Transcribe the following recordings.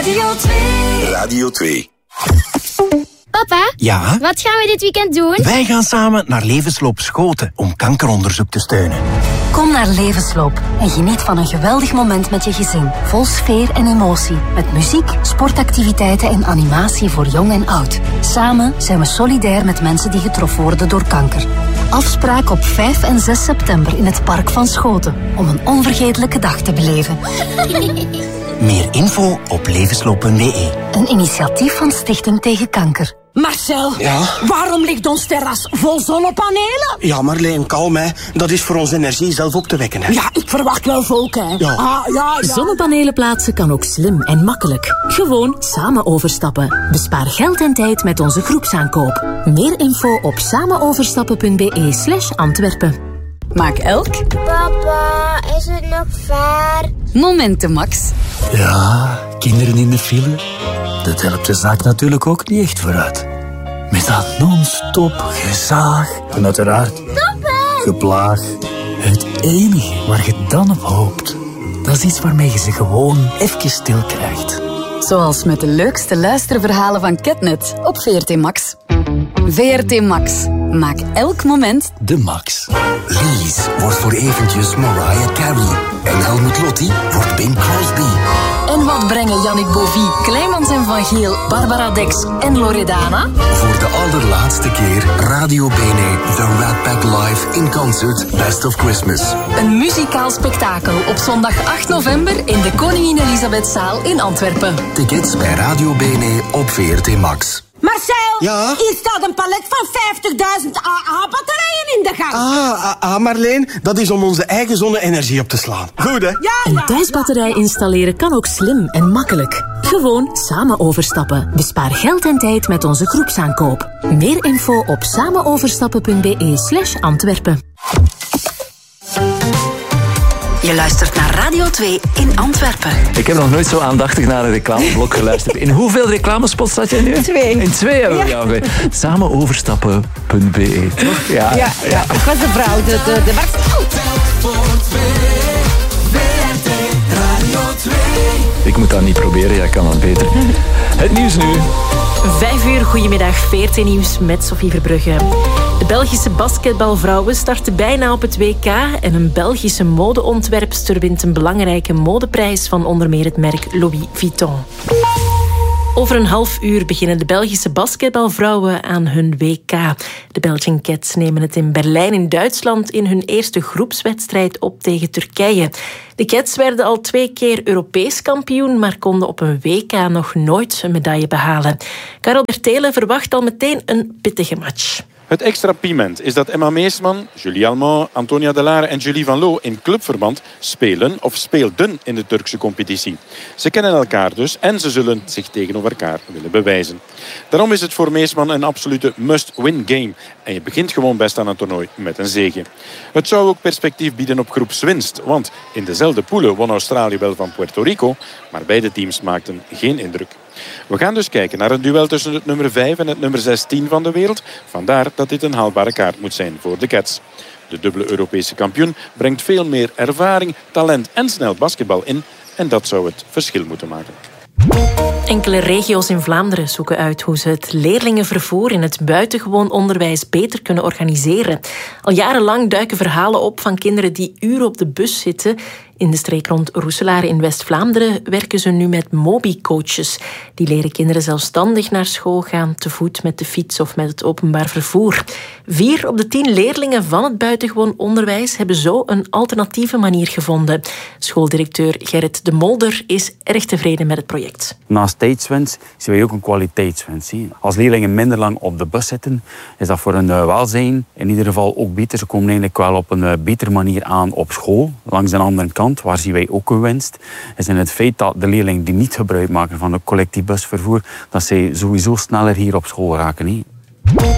Radio 2. Radio 2. Papa? Ja? Wat gaan we dit weekend doen? Wij gaan samen naar Levensloop Schoten om kankeronderzoek te steunen. Kom naar Levensloop en geniet van een geweldig moment met je gezin. Vol sfeer en emotie. Met muziek, sportactiviteiten en animatie voor jong en oud. Samen zijn we solidair met mensen die getroffen worden door kanker. Afspraak op 5 en 6 september in het Park van Schoten. Om een onvergetelijke dag te beleven. Meer info op levensloop.be. Een initiatief van Stichting Tegen Kanker. Marcel, Ja? waarom ligt ons terras vol zonnepanelen? Ja, Marleen, kalm, hè. Dat is voor onze energie zelf op te wekken, hè. Ja, ik verwacht wel volk, hè. Ja. Ja. Zonnepanelen plaatsen kan ook slim en makkelijk. Gewoon samen overstappen. Bespaar geld en tijd met onze groepsaankoop. Meer info op samenoverstappen.be/Antwerpen. Maak elk Papa, is het nog ver? moment te max. Ja, kinderen in de file. Dat helpt de zaak natuurlijk ook niet echt vooruit. Met dat non-stop gezaag en uiteraard geplaag. Het enige waar je dan op hoopt, dat is iets waarmee je ze gewoon even stil krijgt. Zoals met de leukste luisterverhalen van Ketnet op VRT Max. VRT Max. Maak elk moment De max. Lies wordt voor eventjes Mariah Carey. En Helmut Lotti wordt Bing Crosby. En wat brengen Yannick Bovie, Kleimans en Van Geel, Barbara Dex en Loredana? Voor de allerlaatste keer Radio Bene, The Rat Pack Live in concert Best of Christmas. Een muzikaal spektakel op zondag 8 november in de Koningin Elisabethzaal in Antwerpen. Tickets bij Radio Bene op VRT Max. Marcel, Ja? hier staat een palet van 50.000 AA-batterijen in de gang. Marleen, dat is om onze eigen zonne-energie op te slaan. Goed, hè? Een thuisbatterij installeren kan ook slim en makkelijk. Gewoon samen overstappen. Bespaar geld en tijd met onze groepsaankoop. Meer info op samenoverstappen.be/Antwerpen. Je luistert naar Radio 2 in Antwerpen. Ik heb nog nooit zo aandachtig naar een reclameblok geluisterd. In hoeveel reclamespots zat jij nu? 2. In 2 hebben we jou. Samenoverstappen.be, toch? Ja. Ik was de vrouw, de Ik moet dat niet proberen, jij kan dat beter. Het nieuws nu. 5 uur, goedemiddag, VRT Nieuws met Sophie Verbrugge. De Belgische basketbalvrouwen starten bijna op het WK en een Belgische modeontwerpster wint een belangrijke modeprijs van onder meer het merk Louis Vuitton. Over een half uur beginnen de Belgische basketbalvrouwen aan hun WK. De Belgian Cats nemen het in Berlijn in Duitsland in hun eerste groepswedstrijd op tegen Turkije. De Cats werden al 2 keer Europees kampioen, maar konden op een WK nog nooit een medaille behalen. Karel Bertelen verwacht al meteen een pittige match. Het extra piment is dat Emma Meesman, Julie Almond, Antonia Delare en Julie Van Loo in clubverband spelen of speelden in de Turkse competitie. Ze kennen elkaar dus en ze zullen zich tegenover elkaar willen bewijzen. Daarom is het voor Meesman een absolute must-win game. En je begint gewoon best aan het toernooi met een zege. Het zou ook perspectief bieden op groepswinst, want in dezelfde poelen won Australië wel van Puerto Rico, maar beide teams maakten geen indruk. We gaan dus kijken naar een duel tussen het nummer 5 en het nummer 16 van de wereld. Vandaar dat dit een haalbare kaart moet zijn voor de Cats. De dubbele Europese kampioen brengt veel meer ervaring, talent en snel basketbal in. En dat zou het verschil moeten maken. Enkele regio's in Vlaanderen zoeken uit hoe ze het leerlingenvervoer in het buitengewoon onderwijs beter kunnen organiseren. Al jarenlang duiken verhalen op van kinderen die uren op de bus zitten. In de streek rond Roeselare in West-Vlaanderen werken ze nu met mobi-coaches. Die leren kinderen zelfstandig naar school gaan, te voet, met de fiets of met het openbaar vervoer. 4 op de 10 leerlingen van het buitengewoon onderwijs hebben zo een alternatieve manier gevonden. Schooldirecteur Gerrit de Molder is erg tevreden met het project. Naast tijdswinst zien wij ook een kwaliteitswinst. Als leerlingen minder lang op de bus zitten, is dat voor hun welzijn in ieder geval ook beter. Ze komen eigenlijk wel op een betere manier aan op school. Langs de andere kant, waar zien wij ook een winst, is in het feit dat de leerlingen die niet gebruik maken van het collectief busvervoer, dat zij sowieso sneller hier op school raken.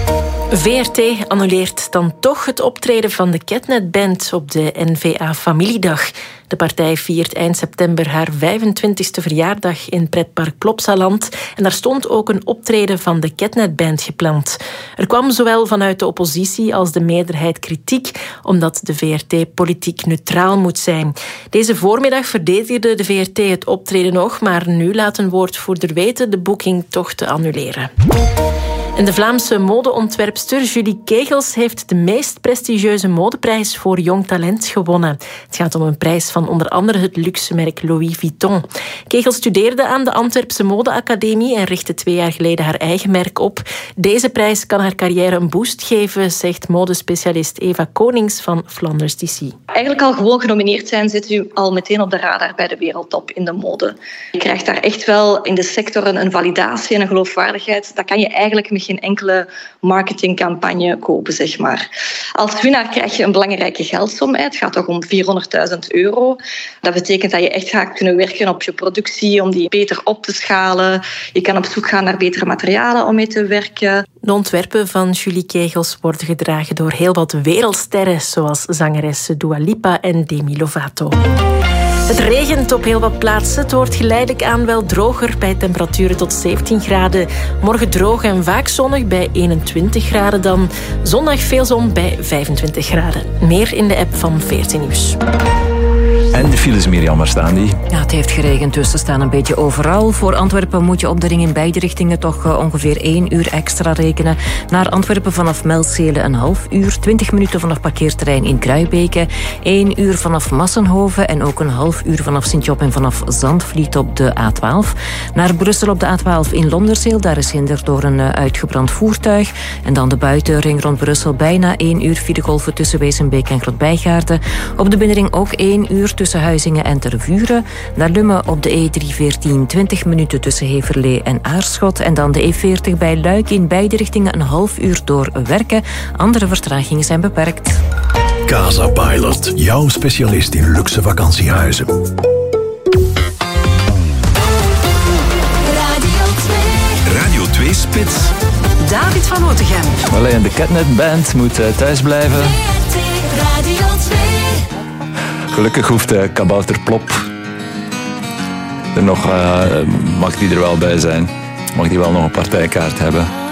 VRT annuleert dan toch het optreden van de Ketnet Band op de NVA Familiedag. De partij viert eind september haar 25e verjaardag in pretpark Plopsaland. En daar stond ook een optreden van de Ketnet Band gepland. Er kwam zowel vanuit de oppositie als de meerderheid kritiek, omdat de VRT politiek neutraal moet zijn. Deze voormiddag verdedigde de VRT het optreden nog, maar nu laat een woordvoerder weten de boeking toch te annuleren. En de Vlaamse modeontwerpster Julie Kegels heeft de meest prestigieuze modeprijs voor jong talent gewonnen. Het gaat om een prijs van onder andere het luxemerk Louis Vuitton. Kegels studeerde aan de Antwerpse Modeacademie en richtte 2 jaar geleden haar eigen merk op. Deze prijs kan haar carrière een boost geven, zegt modespecialist Eva Konings van Flanders DC. Eigenlijk al gewoon genomineerd zijn, zit u al meteen op de radar bij de wereldtop in de mode. Je krijgt daar echt wel in de sector een validatie en een geloofwaardigheid. Dat kan je eigenlijk met geen enkele marketingcampagne kopen, zeg maar. Als winnaar krijg je een belangrijke geldsom. Het gaat toch om €400.000. Dat betekent dat je echt gaat kunnen werken op je productie, om die beter op te schalen. Je kan op zoek gaan naar betere materialen om mee te werken. De ontwerpen van Julie Kegels worden gedragen door heel wat wereldsterren, zoals zangeressen Dua Lipa en Demi Lovato. Het regent op heel wat plaatsen. Het wordt geleidelijk aan wel droger bij temperaturen tot 17 graden. Morgen droog en vaak zonnig bij 21 graden dan. Zondag veel zon bij 25 graden. Meer in de app van 14 Nieuws. En de files, Mirjam, waar staan die? Ja, het heeft geregend, dus ze staan een beetje overal. Voor Antwerpen moet je op de ring in beide richtingen toch ongeveer 1 uur extra rekenen. Naar Antwerpen vanaf Melzele een half uur. 20 minuten vanaf parkeerterrein in Kruibeke. 1 uur vanaf Massenhoven en ook een half uur vanaf Sint-Job en vanaf Zandvliet op de A12. Naar Brussel op de A12 in Londerzeel. Daar is hinder door een uitgebrand voertuig. En dan de buitenring rond Brussel. Bijna 1 uur filegolven tussen Wezenbeek en Grootbijgaarden. Op de binnenring ook 1 uur tussen Huizingen en Tervuren. Naar Lummen op de E314 20 minuten tussen Heverlee en Aarschot. En dan de E40 bij Luik in beide richtingen een half uur door Werken. Andere vertragingen zijn beperkt. Casa Pilot, jouw specialist in luxe vakantiehuizen. Radio 2 Spits. David van Otegem. Alleen de Ketnet Band moet thuis blijven. Radio 2. Gelukkig hoeft Kabouter Plop er nog, mag die er wel bij zijn. Mag die wel nog een partijkaart hebben.